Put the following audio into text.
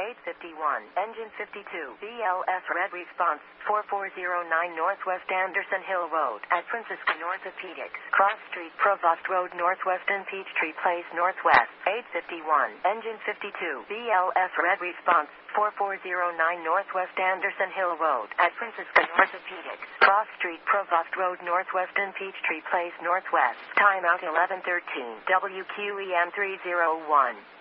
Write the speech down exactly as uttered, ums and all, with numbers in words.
eight fifty-one. Engine fifty-two. B L S red response. four four zero nine Northwest Anderson Hill Road at Francisco Orthopedics. Cross Street, Provost Road Northwest and Peachtree Place Northwest. eight fifty-one. Engine fifty-two. B L S red response. four four zero nine Northwest Anderson Hill Road at Francisco Orthopedics. Cross Street, Provost Road Northwest and Peachtree Place Northwest. Timeout eleven thirteen. W Q E M three oh one.